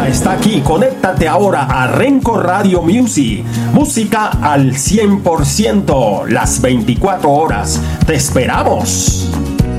está aquí. Conéctate ahora a Renco Radio Music. Música al 100%, las 24 horas. ¡Te esperamos!